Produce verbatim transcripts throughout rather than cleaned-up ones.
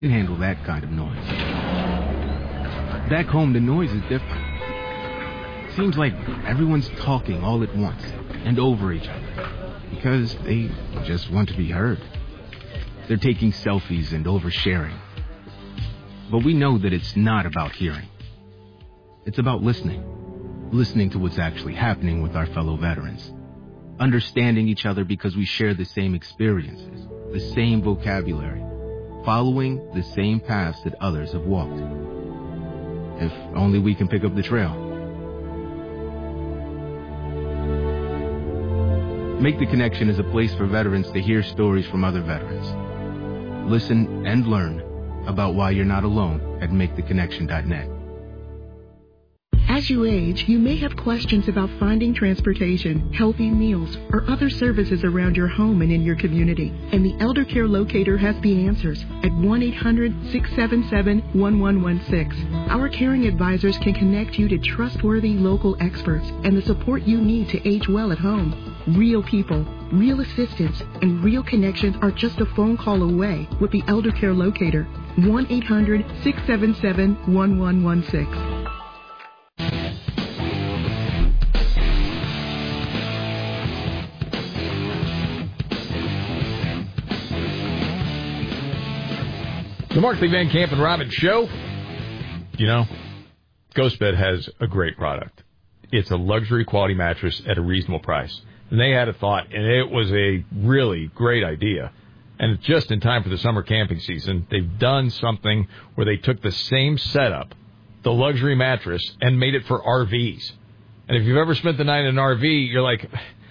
can handle that kind of noise. Back home, the noise is different. Seems like everyone's talking all at once and over each other because they just want to be heard. They're taking selfies and oversharing. But we know that it's not about hearing. It's about listening. Listening to what's actually happening with our fellow veterans. Understanding each other because we share the same experiences, the same vocabulary, following the same paths that others have walked. If only we can pick up the trail. Make the Connection is a place for veterans to hear stories from other veterans. Listen and learn about why you're not alone at make the connection dot net. As you age, you may have questions about finding transportation, healthy meals, or other services around your home and in your community. And the Elder Care Locator has the answers at one eight hundred, six seven seven, one one one six. Our caring advisors can connect you to trustworthy local experts and the support you need to age well at home. Real people, real assistance, and real connections are just a phone call away with the Elder Care Locator. one eight hundred, six seven seven, one one one six. The Markley, Van Camp, and Robbins Show. You know, GhostBed has a great product. It's a luxury quality mattress at a reasonable price. And they had a thought, and it was a really great idea. And just in time for the summer camping season, they've done something where they took the same setup, the luxury mattress, and made it for R Vs. And if you've ever spent the night in an R V, you're like,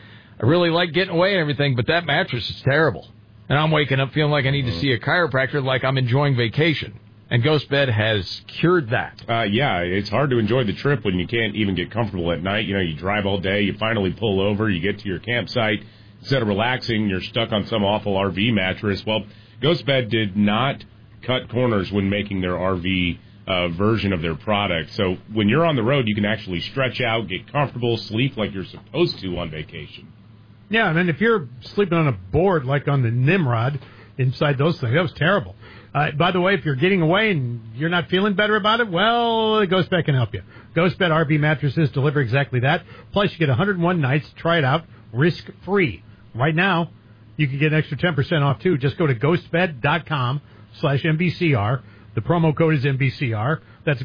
I really like getting away and everything, but that mattress is terrible. And I'm waking up feeling like I need to see a chiropractor, like I'm enjoying vacation. And GhostBed has cured that. Uh, yeah, it's hard to enjoy the trip when you can't even get comfortable at night. You know, you drive all day, you finally pull over, you get to your campsite. Instead of relaxing, you're stuck on some awful R V mattress. Well, GhostBed did not cut corners when making their R V uh, version of their product. So when you're on the road, you can actually stretch out, get comfortable, sleep like you're supposed to on vacation. Yeah, and then if you're sleeping on a board like on the Nimrod inside those things, that was terrible. Uh, by the way, if you're getting away and you're not feeling better about it, well, GhostBed can help you. GhostBed R V mattresses deliver exactly that. Plus, you get one hundred one nights to try it out risk-free. Right now, you can get an extra ten percent off, too. Just go to ghostbed.com slash MBCR. The promo code is M B C R. That's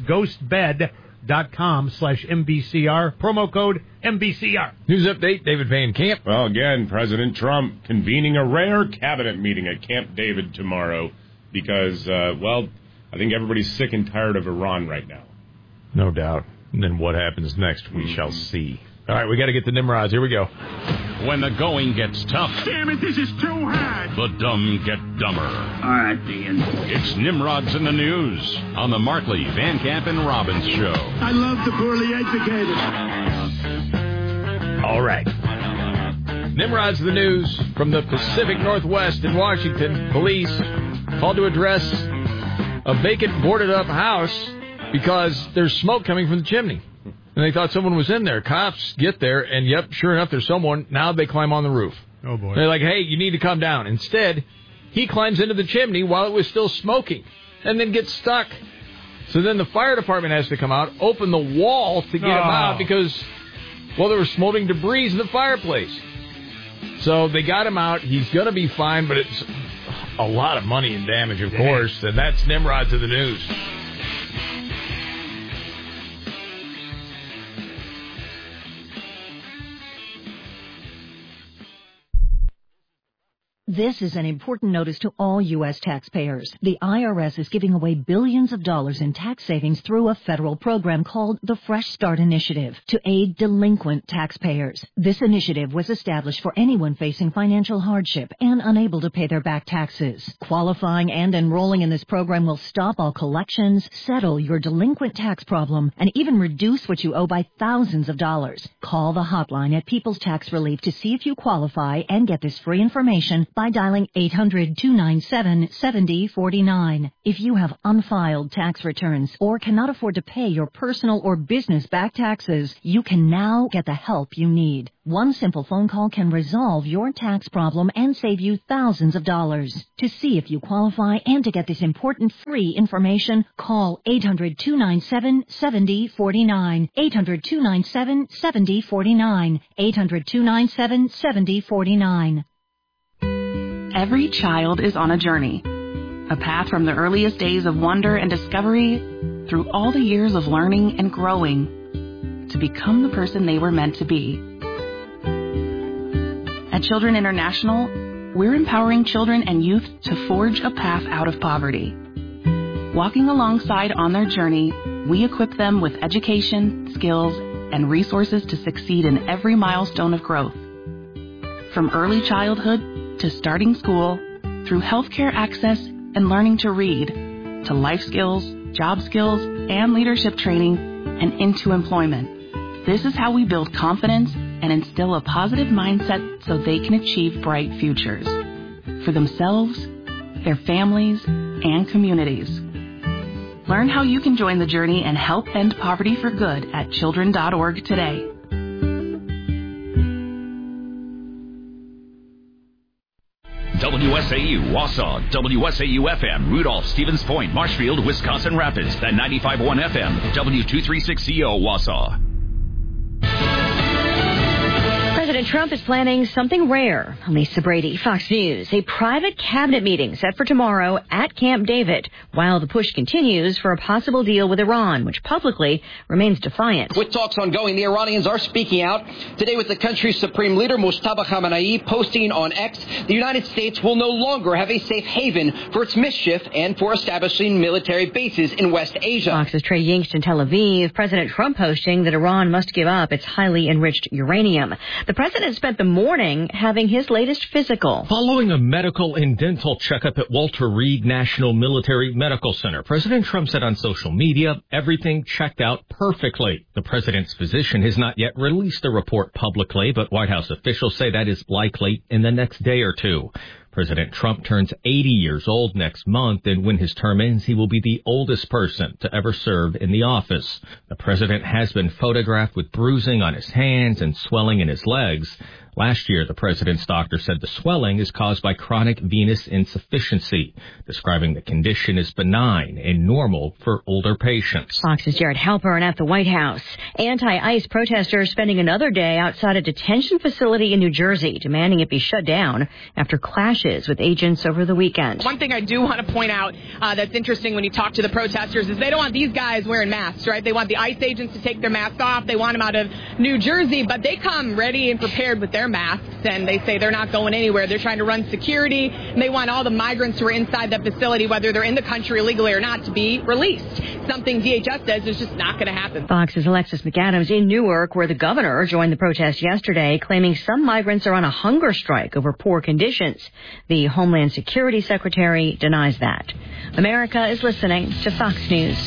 ghostbed.com slash MBCR. Promo code M B C R. News update, David Van Camp. Well, again, President Trump convening a rare cabinet meeting at Camp David tomorrow because, uh, well, I think everybody's sick and tired of Iran right now. No doubt. And then what happens next, we mm-hmm. shall see. All right, we got to get the Nimrods. Here we go. When the going gets tough. Damn it, this is too hard. The dumb get dumber. All right, Dean. It's Nimrods in the News on the Markley, Van Camp, and Robbins Show. I love the poorly educated. All right. Nimrods in the News from the Pacific Northwest in Washington. Police called to address a vacant, boarded-up house because there's smoke coming from the chimney. And they thought someone was in there. Cops get there, and yep, sure enough, there's someone. Now they climb on the roof. Oh, boy. They're like, hey, you need to come down. Instead, he climbs into the chimney while it was still smoking and then gets stuck. So then the fire department has to come out, open the wall to get oh. him out because, well, there was smoldering debris in the fireplace. So they got him out. He's going to be fine, but it's a lot of money and damage, of Damn. course. And that's Nimrods of the News. This is an important notice to all U S taxpayers. The I R S is giving away billions of dollars in tax savings through a federal program called the Fresh Start Initiative to aid delinquent taxpayers. This initiative was established for anyone facing financial hardship and unable to pay their back taxes. Qualifying and enrolling in this program will stop all collections, settle your delinquent tax problem, and even reduce what you owe by thousands of dollars. Call the hotline at People's Tax Relief to see if you qualify and get this free information by by dialing eight hundred, two nine seven, seven zero four nine. If you have unfiled tax returns or cannot afford to pay your personal or business back taxes, you can now get the help you need. One simple phone call can resolve your tax problem and save you thousands of dollars. To see if you qualify and to get this important free information, call eight hundred, two nine seven, seven zero four nine. eight hundred, two nine seven, seven zero four nine. eight hundred, two nine seven, seven zero four nine. Every child is on a journey. A path from the earliest days of wonder and discovery through all the years of learning and growing to become the person they were meant to be. At Children International, we're empowering children and youth to forge a path out of poverty. Walking alongside on their journey, we equip them with education, skills, and resources to succeed in every milestone of growth. From early childhood to starting school, through healthcare access and learning to read, to life skills, job skills, and leadership training, and into employment. This is how we build confidence and instill a positive mindset so they can achieve bright futures for themselves, their families, and communities. Learn how you can join the journey and help end poverty for good at children dot org today. W S A U, Wausau, W S A U F M, Rudolph, Stevens Point, Marshfield, Wisconsin Rapids, and ninety-five point one F M, W two thirty-six C O, Wausau. President Trump is planning something rare. Lisa Brady, Fox News. A private cabinet meeting set for tomorrow at Camp David, while the push continues for a possible deal with Iran, which publicly remains defiant. With talks ongoing, the Iranians are speaking out. Today with the country's supreme leader, Mustafa Khamenei, posting on X, the United States will no longer have a safe haven for its mischief and for establishing military bases in West Asia. Fox's Trey Yingst in Tel Aviv. President Trump posting that Iran must give up its highly enriched uranium. The The president spent the morning having his latest physical. Following a medical and dental checkup at Walter Reed National Military Medical Center, President Trump said on social media, everything checked out perfectly. The president's physician has not yet released the report publicly, but White House officials say that is likely in the next day or two. President Trump turns eighty years old next month, and when his term ends, he will be the oldest person to ever serve in the office. The president has been photographed with bruising on his hands and swelling in his legs. Last year, the president's doctor said the swelling is caused by chronic venous insufficiency, describing the condition as benign and normal for older patients. Fox's Jared Halpern at the White House. Anti-ICE protesters spending another day outside a detention facility in New Jersey, demanding it be shut down after clashes with agents over the weekend. One thing I do want to point out uh, that's interesting when you talk to the protesters is they don't want these guys wearing masks, right? They want the ICE agents to take their masks off. They want them out of New Jersey, but they come ready and prepared with their masks, and they say they're not going anywhere. They're trying to run security, and they want all the migrants who are inside that facility, whether they're in the country illegally or not, to be released. Something D H S says is just not going to happen. Fox's Alexis McAdams in Newark, where the governor joined the protest yesterday, claiming some migrants are on a hunger strike over poor conditions. The Homeland Security Secretary denies that. America is listening to Fox News.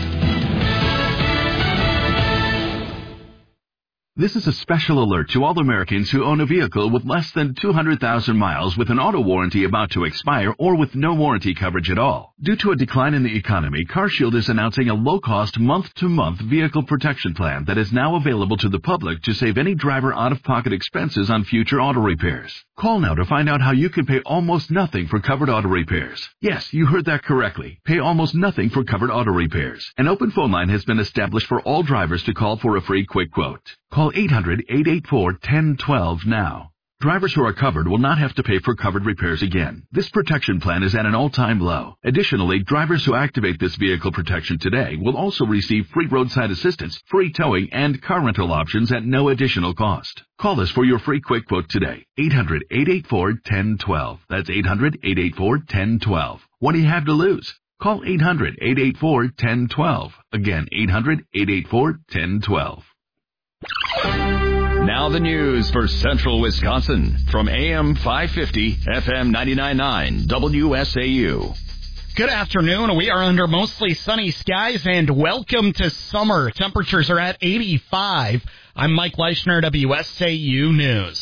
This is a special alert to all Americans who own a vehicle with less than two hundred thousand miles with an auto warranty about to expire or with no warranty coverage at all. Due to a decline in the economy, CarShield is announcing a low-cost month-to-month vehicle protection plan that is now available to the public to save any driver out-of-pocket expenses on future auto repairs. Call now to find out how you can pay almost nothing for covered auto repairs. Yes, you heard that correctly. Pay almost nothing for covered auto repairs. An open phone line has been established for all drivers to call for a free quick quote. Call eight hundred, eight eight four, one zero one two now. Drivers who are covered will not have to pay for covered repairs again. This protection plan is at an all-time low. Additionally, drivers who activate this vehicle protection today will also receive free roadside assistance, free towing, and car rental options at no additional cost. Call us for your free quick quote today. eight hundred, eight eight four, one zero one two. That's eight hundred, eight eight four, one zero one two. What do you have to lose? Call eight hundred, eight eight four, one zero one two. Again, eight hundred, eight eight four, one zero one two. Now the news for Central Wisconsin from A M five fifty, F M ninety-nine point nine, W S A U. Good afternoon. We are under mostly sunny skies, and welcome to summer. Temperatures are at eighty-five. I'm Mike Leischner, W S A U News.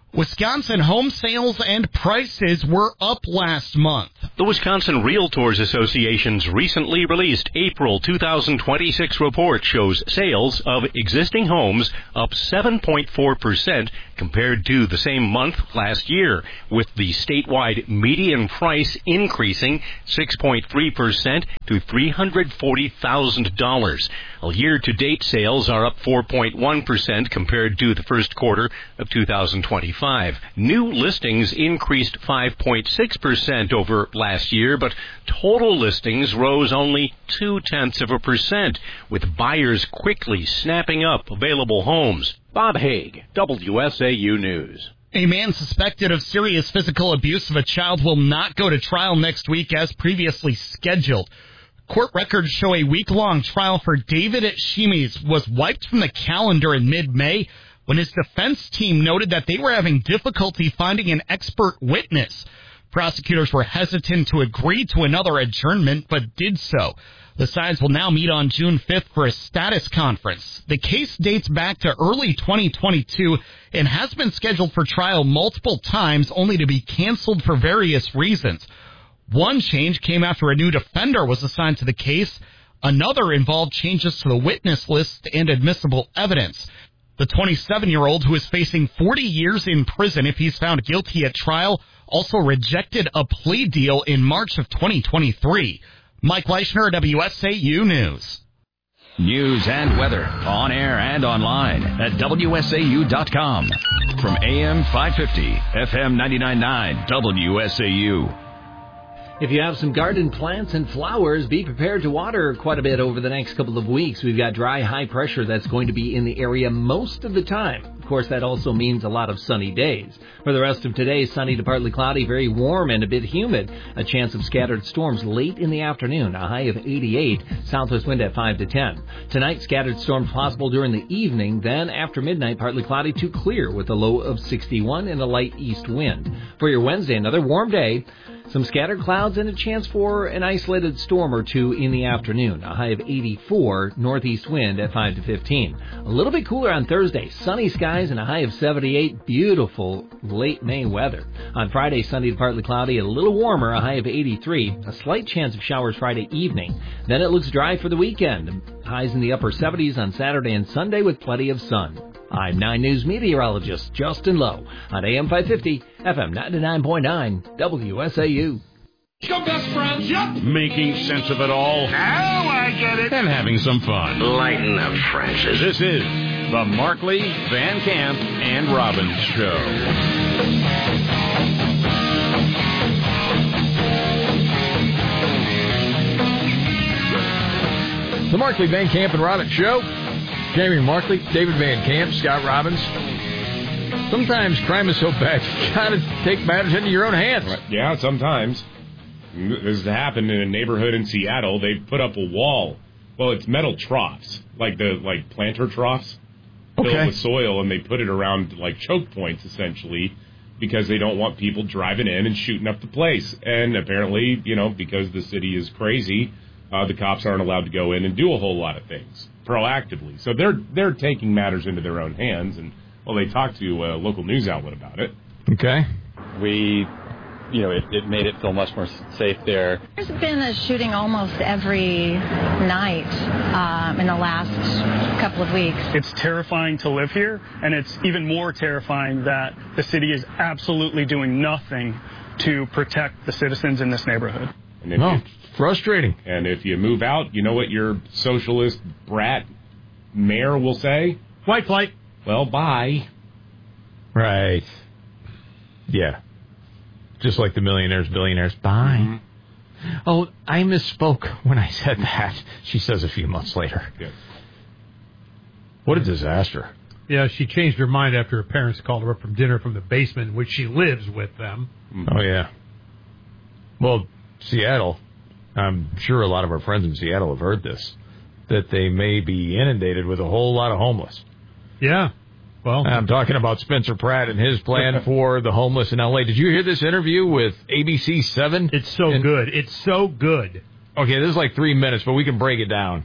Wisconsin home sales and prices were up last month. The Wisconsin Realtors Association's recently released April two thousand twenty-six report shows sales of existing homes up seven point four percent compared to the same month last year, with the statewide median price increasing six point three percent to three hundred forty thousand dollars. Well, year-to-date sales are up four point one percent compared to the first quarter of two thousand twenty-five. New listings increased five point six percent over last year, but total listings rose only two-tenths of a percent, with buyers quickly snapping up available homes. Bob Haig, W S A U News. A man suspected of serious physical abuse of a child will not go to trial next week as previously scheduled. Court records show a week-long trial for David Shimes was wiped from the calendar in mid-May when his defense team noted that they were having difficulty finding an expert witness. Prosecutors were hesitant to agree to another adjournment, but did so. The sides will now meet on June fifth for a status conference. The case dates back to early twenty twenty-two and has been scheduled for trial multiple times, only to be canceled for various reasons. One change came after a new defender was assigned to the case. Another involved changes to the witness list and admissible evidence. The twenty-seven-year-old, who is facing forty years in prison if he's found guilty at trial, also rejected a plea deal in March of twenty twenty-three. Mike Leischner, W S A U News. News and weather on air and online at W S A U dot com. From A M five fifty, F M ninety-nine point nine, W S A U. If you have some garden plants and flowers, be prepared to water quite a bit over the next couple of weeks. We've got dry, high pressure that's going to be in the area most of the time. Of course, that also means a lot of sunny days. For the rest of today, sunny to partly cloudy, very warm and a bit humid. A chance of scattered storms late in the afternoon, a high of eighty-eight, southwest wind at five to ten. Tonight, scattered storms possible during the evening, then after midnight, partly cloudy to clear with a low of sixty-one and a light east wind. For your Wednesday, another warm day. Some scattered clouds and a chance for an isolated storm or two in the afternoon. A high of eighty-four, northeast wind at five to fifteen. A little bit cooler on Thursday. Sunny skies and a high of seventy-eight. Beautiful late May weather. On Friday, sunny to partly cloudy, a little warmer, a high of eighty-three. A slight chance of showers Friday evening. Then it looks dry for the weekend. Highs in the upper seventies on Saturday and Sunday with plenty of sun. I'm nine News meteorologist Justin Lowe on A M five fifty, F M ninety-nine point nine, W S A U. Your best friends, yep. Making sense of it all. Now I get it. And having some fun. Lighten up, Francis. This is the Markley, Van Camp, and Robbins Show. The Markley, Van Camp, and Robbins Show. Jamie Markley, David Van Camp, Scott Robbins. Sometimes crime is so bad you gotta take matters into your own hands. Yeah, sometimes. This has happened in a neighborhood in Seattle. They put up a wall. Well, it's metal troughs, like the like planter troughs filled okay. with soil, and they put it around like choke points essentially because they don't want people driving in and shooting up the place. And apparently, you know, because the city is crazy, uh, the cops aren't allowed to go in and do a whole lot of things proactively. So they're they're taking matters into their own hands, and well, they talked to a local news outlet about it. Okay. We, you know, it, it made it feel much more safe there. There's been a shooting almost every night um, in the last couple of weeks. It's terrifying to live here, and it's even more terrifying that the city is absolutely doing nothing to protect the citizens in this neighborhood. And if no, you, frustrating. And if you move out, you know what your socialist brat mayor will say? White flight. Well, bye. Right. Yeah. Just like the millionaires, billionaires. Bye. Mm-hmm. Oh, I misspoke when I said that. She says a few months later. Yes. What a disaster. Yeah, she changed her mind after her parents called her up from dinner from the basement in which she lives with them. Oh, yeah. Well, Seattle, I'm sure a lot of our friends in Seattle have heard this, that they may be inundated with a whole lot of homeless. Yeah. Well, I'm talking about Spencer Pratt and his plan for the homeless in L A. Did you hear this interview with A B C seven? It's so and, good. It's so good. Okay, this is like three minutes, but we can break it down.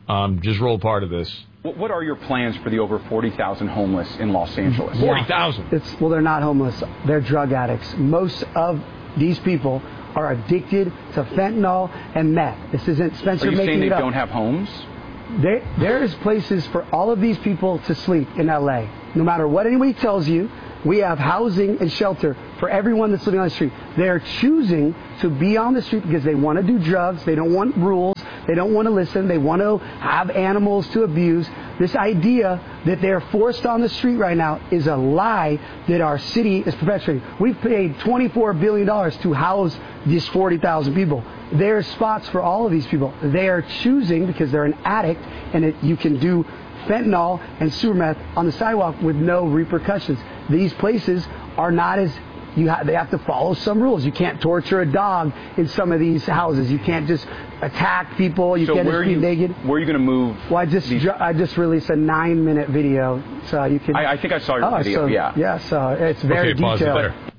Um, just roll part of this. What are your plans for the over forty thousand homeless in Los Angeles? forty thousand? It's well, they're not homeless. They're drug addicts. Most of these people are addicted to fentanyl and meth. This isn't Spencer Are you making saying they it up. don't have homes? There, there is places for all of these people to sleep in L A. No matter what anybody tells you, we have housing and shelter for everyone that's living on the street. They're choosing to be on the street because they want to do drugs. They don't want rules. They don't want to listen. They want to have animals to abuse. This idea that they're forced on the street right now is a lie that our city is perpetuating. We've paid twenty-four billion dollars to house these forty thousand people. There's spots for all of these people. They are choosing because they're an addict, and it, you can do fentanyl and sewer meth on the sidewalk with no repercussions. These places are not as you ha- they have to follow some rules. You can't torture a dog in some of these houses. You can't just attack people. You so can't where just be are you, naked. Where are you going to move? Well, I just these... dr- I just released a nine minute video, so you can. I, I think I saw your oh, video. So, yeah, yeah. So it's very okay, pause detailed. it there.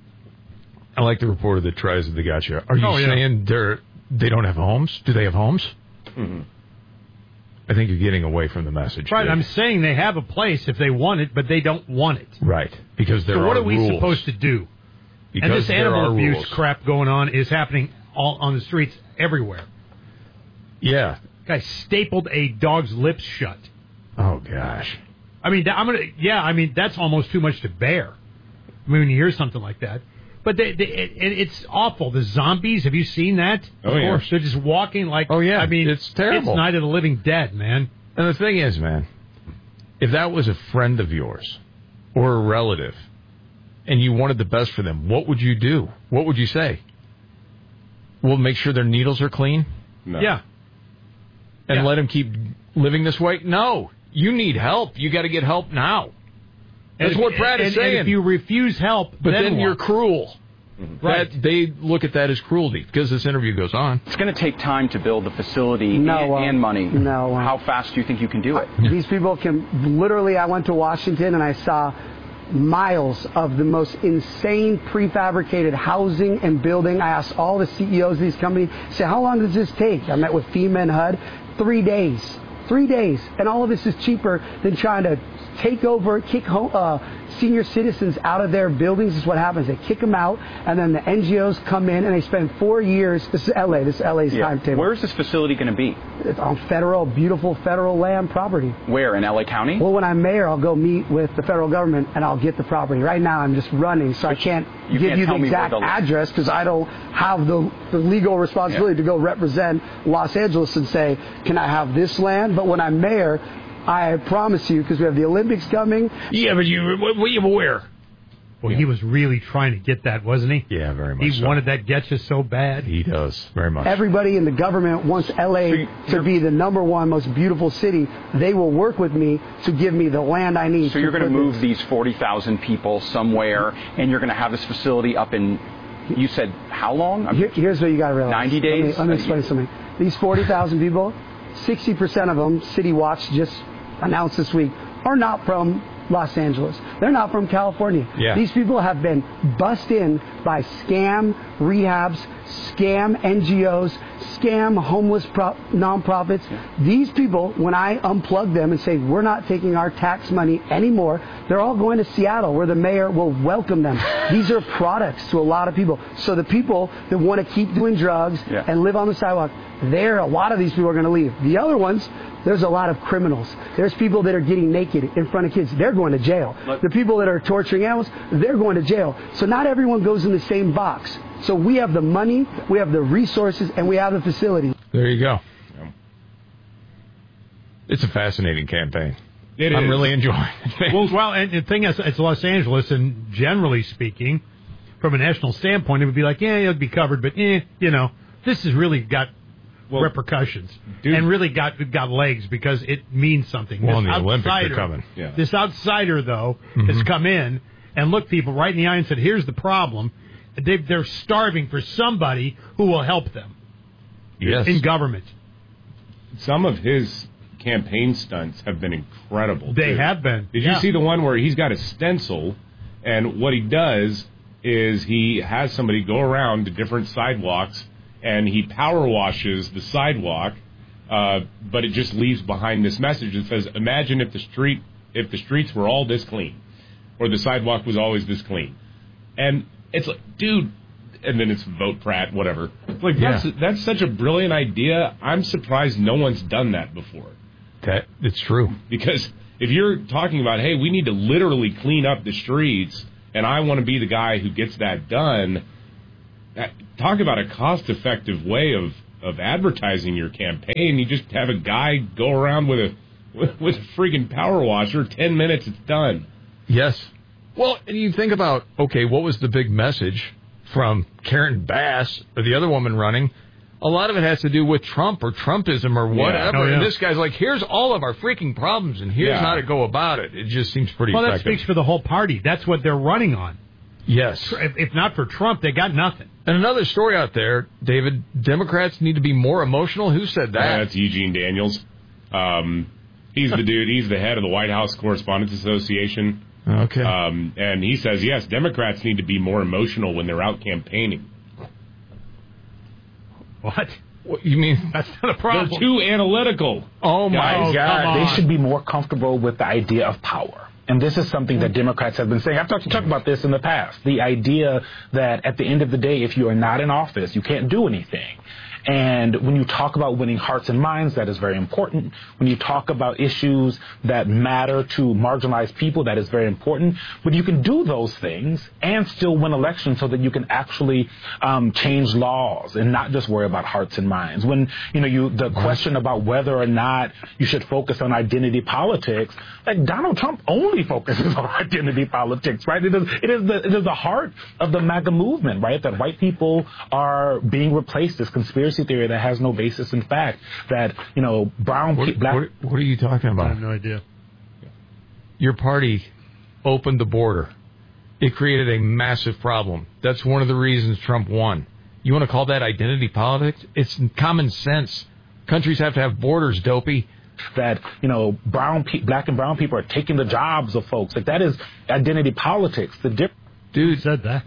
I like the reporter that tries to got you. Are you Oh, yeah. saying they're they don't have homes? Do they have homes? Mm-hmm. I think you're getting away from the message. Right, dude. I'm saying they have a place if they want it, but they don't want it. Right, because there so are what are we rules. supposed to do? Because and this there animal are abuse rules. crap going on is happening all on the streets everywhere. Yeah. Guy stapled a dog's lips shut. Oh gosh. I mean, I'm gonna. Yeah, I mean that's almost too much to bear. I mean, when you hear something like that. But they, they, it, it's awful. The zombies, have you seen that? Oh, of yeah. course, they're just walking like. Oh yeah. I mean, it's terrible. It's Night of the Living Dead, man. And the thing is, man, if that was a friend of yours or a relative, and you wanted the best for them, what would you do? What would you say? Well, make sure their needles are clean? No. Yeah. And Yeah. let them keep living this way? No. You need help. You got to get help now. That's And what if- Brad is and, saying. And if you refuse help, but then, then you're what? cruel. Right. That, they look at that as cruelty because this interview goes on. It's going to take time to build the facility No, and, uh, and money. no, uh, How fast do you think you can do it? These people can literally. I went to Washington and I saw miles of the most insane prefabricated housing and building. I asked all the C E Os of these companies, say, how long does this take? I met with FEMA and H U D. Three days. Three days. And all of this is cheaper than trying to take over, kick home, uh, senior citizens out of their buildings. Is what happens. They kick them out, and then the N G Os come in, and they spend four years. This is L A. This is L A's Yeah. timetable. Where's this facility going to be? It's on federal, beautiful federal land property. Where, in L A County? Well, when I'm mayor, I'll go meet with the federal government and I'll get the property. Right now, I'm just running, so I can't you give can't you the tell me where exact the- address because I don't have the, the legal responsibility to go represent Los Angeles and say, can I have this land? But when I'm mayor, I promise you, because we have the Olympics coming. Yeah, but you, what you aware? Well, he was really trying to get that, wasn't he? Yeah, very much He so. wanted that getcha so bad. He does, very much. Everybody in the government wants L A to be the number one most beautiful city. They will work with me to give me the land I need. So you're going to put move this- these forty thousand people somewhere, and you're going to have this facility up in, you said, how long? I mean, Here, here's what you got to realize. ninety days? Let me, let me explain something. These forty thousand people, sixty percent of them, City Watch just announced this week, are not from Los Angeles. They're not from California. Yeah. These people have been bussed in by scam rehabs, scam N G Os, scam homeless pro- nonprofits. These people, when I unplug them and say, we're not taking our tax money anymore, they're all going to Seattle where the mayor will welcome them. These are products to a lot of people. So the people that want to keep doing drugs Yeah. and live on the sidewalk, there, a lot of these people are going to leave. The other ones, there's a lot of criminals. There's people that are getting naked in front of kids. They're going to jail. The people that are torturing animals, they're going to jail. So not everyone goes in the same box. So we have the money, we have the resources, and we have the facility. There you go. It's a fascinating campaign. It I'm is. really enjoying it. Well, well, and the thing is, it's Los Angeles, and generally speaking, from a national standpoint, it would be like, yeah, it'll be covered, but eh, you know, this has really got Well, repercussions dude. and really got got legs because it means something. Well, This and the Olympics are outsider- coming. Yeah. This outsider, though, Mhm. has come in and looked people right in the eye and said, here's the problem. They, they're starving for somebody who will help them Yes. in government. Some of his campaign stunts have been incredible. They too. have been. Did Yeah. you see the one where he's got a stencil, and what he does is he has somebody go around to different sidewalks, and he power washes the sidewalk, Uh, but it just leaves behind this message that says, imagine if the street, if the streets were all this clean, or the sidewalk was always this clean. And it's like, dude, and then it's vote Pratt, whatever. Like, Yeah. that's, that's such a brilliant idea. I'm surprised no one's done that before. That it's true. Because if you're talking about, hey, we need to literally clean up the streets, and I want to be the guy who gets that done, that, talk about a cost-effective way of, of advertising your campaign. You just have a guy go around with a with a freaking power washer. Ten minutes, it's done. Yes. Well, and you think about, okay, what was the big message from Karen Bass or the other woman running? A lot of it has to do with Trump or Trumpism or whatever. Oh, yeah. And this guy's like, here's all of our freaking problems, and here's Yeah. how to go about it. It just seems pretty Well, that effective. speaks for the whole party. That's what they're running on. Yes. If, if not for Trump, they got nothing. And another story out there, David, Democrats need to be more emotional. Who said that? Uh, that's Eugene Daniels. Um, he's the dude. He's the head of the White House Correspondents Association. Okay. Um, and he says, yes, Democrats need to be more emotional when they're out campaigning. What? What you mean? That's not a problem. They're too analytical. Oh, my Guys, God. They should be more comfortable with the idea of power. And this is something that Democrats have been saying. I've talked, talked about this in the past. The idea that at the end of the day, if you are not in office, you can't do anything. And when you talk about winning hearts and minds, that is very important. When you talk about issues that matter to marginalized people, that is very important. But you can do those things and still win elections so that you can actually um, change laws and not just worry about hearts and minds. When, you know, you the question about whether or not you should focus on identity politics, like Donald Trump only focuses on identity politics, right? It is, it is the, it is the heart of the MAGA movement, right? That white people are being replaced as conspiracy theory that has no basis in fact, that, you know, brown What, people... Black- what, what are you talking about? I have no idea. Your party opened the border. It created a massive problem. That's one of the reasons Trump won. You want to call that identity politics? It's common sense. Countries have to have borders, dopey. That, you know, brown pe- black and brown people are taking the jobs of folks. Like, that is identity politics. The dip- Dude said that.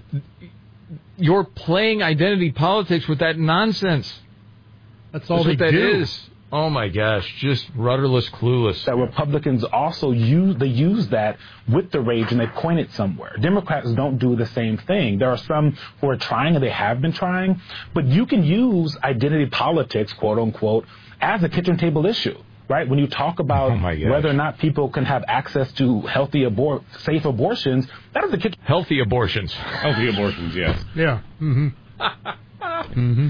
You're playing identity politics with that nonsense. That's all That's they what that do. is. Oh my gosh, just rudderless, clueless. That Republicans also use, they use that with the rage and they point it somewhere. Democrats don't do the same thing. There are some who are trying and they have been trying, but you can use identity politics, quote unquote, as a kitchen table issue. Right? When you talk about Oh whether or not people can have access to healthy, abor- safe abortions, that is the kitchen. Healthy abortions. Healthy abortions, yes. Yeah. Mm-hmm. mm-hmm.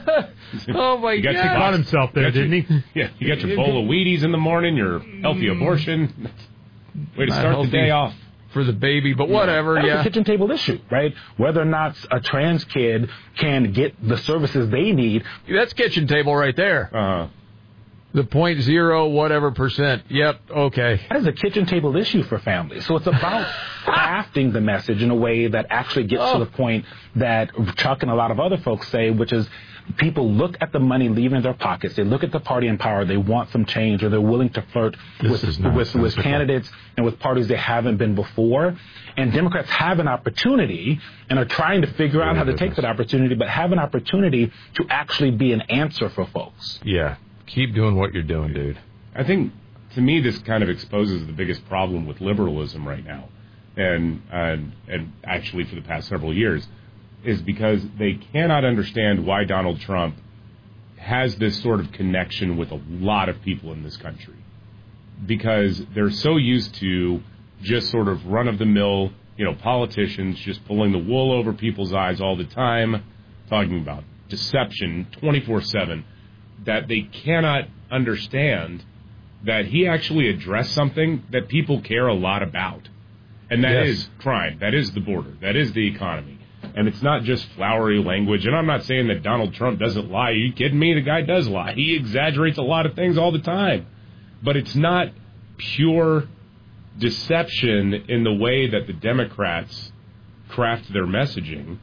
Oh my You got God! your He caught himself there, you got didn't your- he? Yeah, you got your bowl of Wheaties in the morning, your healthy abortion. Way to Not start healthy the day off. for the baby, but whatever. That's Yeah. a kitchen table issue, right? Whether or not a trans kid can get the services they need. That's kitchen table right there. Uh-huh. The point zero whatever percent. Yep. Okay. That is a kitchen table issue for families. So it's about crafting the message in a way that actually gets Oh. to the point that Chuck and a lot of other folks say, which is people look at the money leaving their pockets. They look at the party in power. They want some change, or they're willing to flirt This with, is with, with nonsensical. candidates and with parties they haven't been before. And Democrats have an opportunity and are trying to figure out how to take that opportunity, but have an opportunity to actually be an answer for folks. Yeah. Keep doing what you're doing, dude. I think, to me, this kind of exposes the biggest problem with liberalism right now, and and, and actually for the past several years, is because they cannot understand why Donald Trump has this sort of connection with a lot of people in this country. Because they're so used to just sort of run-of-the-mill, you know, politicians just pulling the wool over people's eyes all the time, talking about deception twenty-four seven, that they cannot understand that he actually addressed something that people care a lot about. And that Yes. is crime. That is the border. That is the economy. And it's not just flowery language. And I'm not saying that Donald Trump doesn't lie. Are you kidding me? The guy does lie. He exaggerates a lot of things all the time. But it's not pure deception in the way that the Democrats craft their messaging.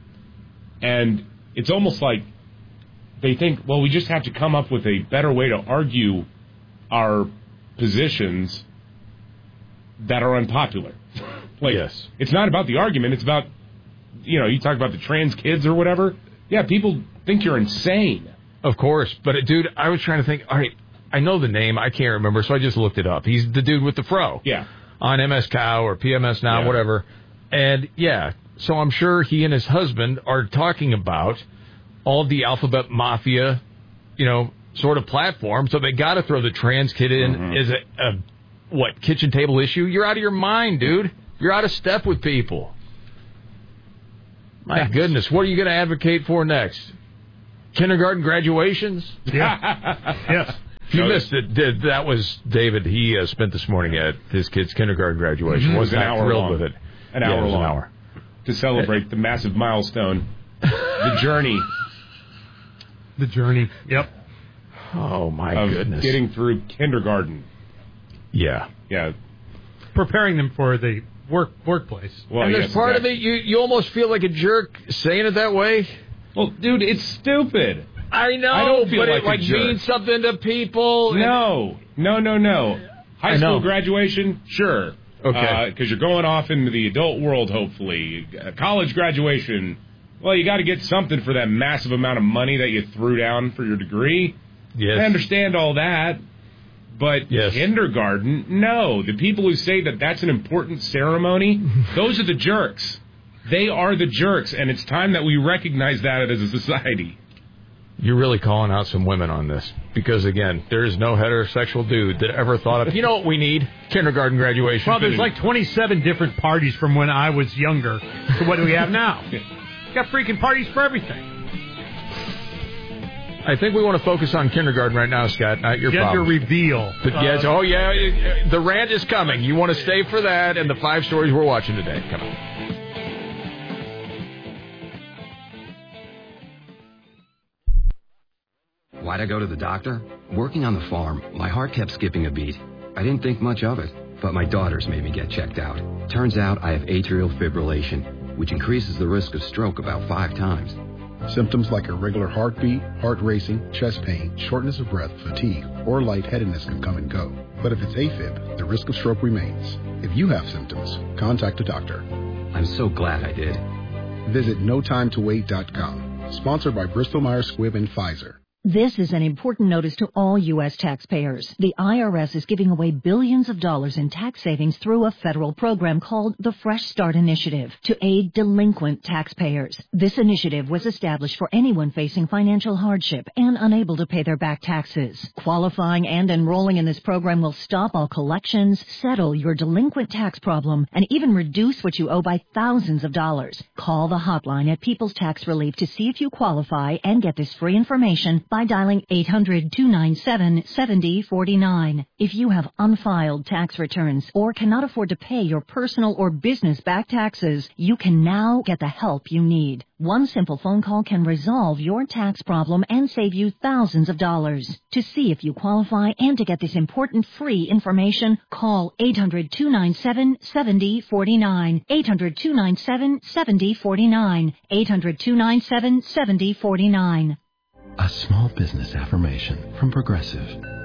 And it's almost like they think, well, we just have to come up with a better way to argue our positions that are unpopular. Like, Yes. it's not about the argument. It's about, you know, you talk about the trans kids or whatever. Yeah, people think you're insane. Of course. But, dude, I was trying to think, all right, I know the name. I can't remember, so I just looked it up. He's the dude with the fro. Yeah. On M S Cow or P M S Now, Yeah. whatever. And, yeah, so I'm sure he and his husband are talking about all of the Alphabet Mafia, you know, sort of platform. So they got to throw the trans kid in Mm-hmm. as a, a, what, kitchen table issue? You're out of your mind, dude. You're out of step with people. My goodness, what are you going to advocate for next? Kindergarten graduations? Yeah. Yes. If you missed it, did, that was David. He uh, spent this morning at his kid's kindergarten graduation. Mm-hmm. Was It was an not hour thrilled long. with it. An Yeah, hour it was long. An hour. To celebrate the massive milestone, the journey. The journey. Yep. Oh, my of goodness. Getting through kindergarten. Yeah. Yeah. Preparing them for the work workplace. Well, and there's yes, part exactly. of it, you, you almost feel like a jerk saying it that way. Well, dude, it's stupid. I know, I don't feel but like it a like jerk. means something to people. No, no, no, no. High I school know. graduation, sure. Okay. Because you're going off into the adult world, hopefully. Uh, college graduation, well, you got to get something for that massive amount of money that you threw down for your degree. Yes. I understand all that. But Yes. kindergarten, no. The people who say that that's an important ceremony, those are the jerks. They are the jerks, and it's time that we recognize that as a society. You're really calling out some women on this. Because, again, there is no heterosexual dude that ever thought of, you know what we need? Kindergarten graduation. Well, there's like twenty-seven different parties from when I was younger to what do we have now. Got freaking parties for everything. I think we want to focus on kindergarten right now, Scott. Not your Gender problem. reveal. But Uh, yes, oh, yeah, the rant is coming. You want to stay for that and the five stories we're watching today. Come on. Why'd I go to the doctor? Working on the farm, my heart kept skipping a beat. I didn't think much of it, but my daughters made me get checked out. Turns out I have atrial fibrillation, which increases the risk of stroke about five times. Symptoms like irregular heartbeat, heart racing, chest pain, shortness of breath, fatigue, or lightheadedness can come and go. But if it's AFib, the risk of stroke remains. If you have symptoms, contact a doctor. I'm so glad I did. Visit no time to wait dot com. Sponsored by Bristol Myers Squibb and Pfizer. This is an important notice to all U S taxpayers. The I R S is giving away billions of dollars in tax savings through a federal program called the Fresh Start Initiative to aid delinquent taxpayers. This initiative was established for anyone facing financial hardship and unable to pay their back taxes. Qualifying and enrolling in this program will stop all collections, settle your delinquent tax problem, and even reduce what you owe by thousands of dollars. Call the hotline at People's Tax Relief to see if you qualify and get this free information by dialing eight hundred, two nine seven, seven zero four nine. If you have unfiled tax returns or cannot afford to pay your personal or business back taxes, you can now get the help you need. One simple phone call can resolve your tax problem and save you thousands of dollars. To see if you qualify and to get this important free information, call eight hundred, two nine seven, seven zero four nine. eight hundred, two nine seven, seven zero four nine. eight hundred, two nine seven, seven zero four nine. A small business affirmation from Progressive.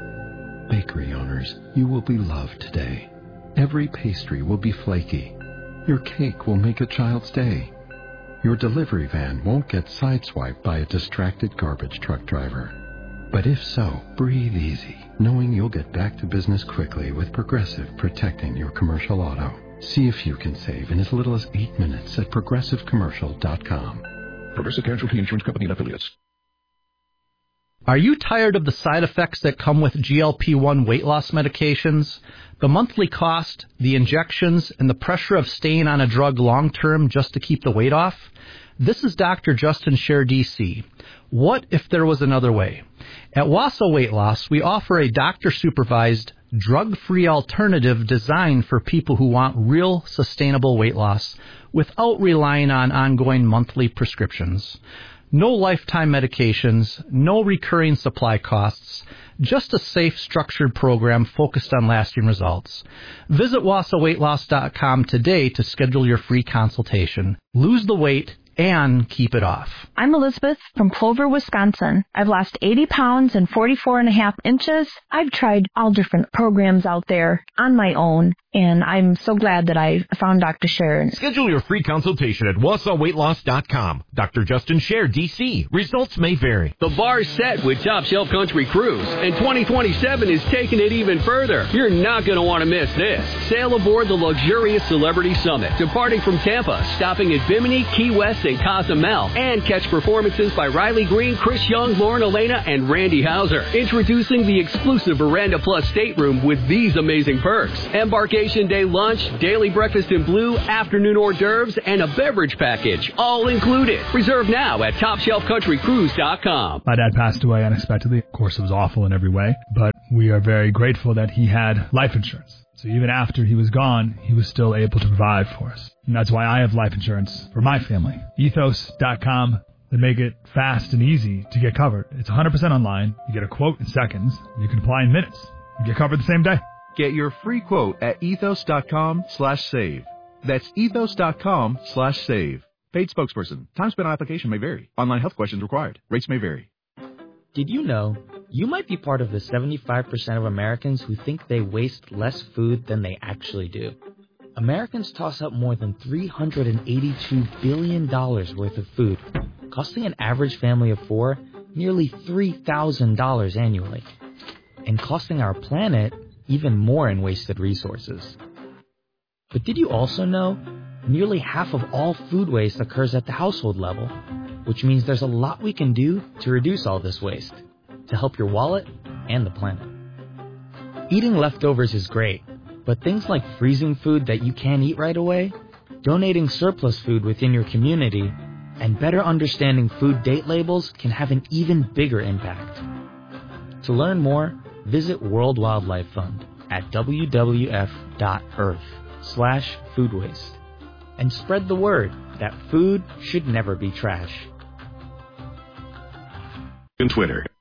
Bakery owners, you will be loved today. Every pastry will be flaky. Your cake will make a child's day. Your delivery van won't get sideswiped by a distracted garbage truck driver. But if so, breathe easy, knowing you'll get back to business quickly with Progressive protecting your commercial auto. See if you can save in as little as eight minutes at progressive commercial dot com. Progressive Casualty Insurance Company and Affiliates. Are you tired of the side effects that come with G L P one weight loss medications? The monthly cost, the injections, and the pressure of staying on a drug long term just to keep the weight off? This is Doctor Justin Scher, D C. What if there was another way? At Wasso Weight Loss, we offer a doctor-supervised, drug-free alternative designed for people who want real, sustainable weight loss without relying on ongoing monthly prescriptions. No lifetime medications, no recurring supply costs, just a safe, structured program focused on lasting results. Visit wasso weight loss dot com today to schedule your free consultation. Lose the weight and keep it off. I'm Elizabeth from Clover, Wisconsin. I've lost eighty pounds and forty-four and a half inches. I've tried all different programs out there on my own, And I'm so glad that I found Doctor Scher. Schedule your free consultation at Wausau Weight Loss dot com. Doctor Justin Scher, D C. Results may vary. The bar's set with Top Shelf Country Cruise, and twenty twenty-seven is taking it even further. You're not going to want to miss this. Sail aboard the luxurious Celebrity Summit, departing from Tampa, stopping at Bimini, Key West, and Cozumel, and catch performances by Riley Green, Chris Young, Lauren Elena, and Randy Hauser. Introducing the exclusive Veranda Plus stateroom with these amazing perks. Embarkation Day lunch, daily breakfast in blue, afternoon hors d'oeuvres, and a beverage package, all included. Reserve now at top shelf country cruise dot com. My dad passed away unexpectedly. Of course, it was awful in every way, but we are very grateful that he had life insurance. So even after he was gone, he was still able to provide for us. And that's why I have life insurance for my family. ethos dot com. They make it fast and easy to get covered. It's one hundred percent online. You get a quote in seconds. You can apply in minutes. You get covered the same day. Get your free quote at ethos dot com slash save. That's ethos dot com slash save. Paid spokesperson. Time spent on application may vary. Online health questions required. Rates may vary. Did you know you might be part of the seventy-five percent of Americans who think they waste less food than they actually do? Americans toss up more than three hundred eighty-two billion dollars worth of food, costing an average family of four nearly three thousand dollars annually, and costing our planet even more in wasted resources. But did you also know nearly half of all food waste occurs at the household level, which means there's a lot we can do to reduce all this waste, to help your wallet and the planet. Eating leftovers is great, but things like freezing food that you can't eat right away, donating surplus food within your community, and better understanding food date labels can have an even bigger impact. To learn more, visit World Wildlife Fund at w w f dot earth slash food waste and spread the word that food should never be trash. And Twitter